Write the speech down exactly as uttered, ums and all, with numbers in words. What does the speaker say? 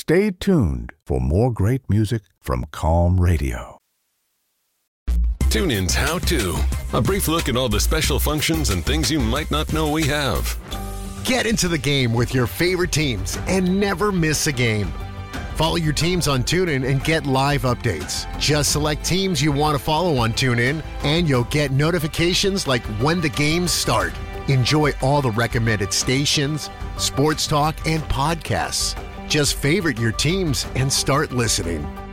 Stay tuned for more great music from Calm Radio. TuneIn's How To. A brief look at all the special functions and things you might not know we have. Get into the game with your favorite teams and never miss a game. Follow your teams on TuneIn and get live updates. Just select teams you want to follow on TuneIn, and you'll get notifications like when the games start. Enjoy all the recommended stations, sports talk, and podcasts. Just favorite your teams and start listening.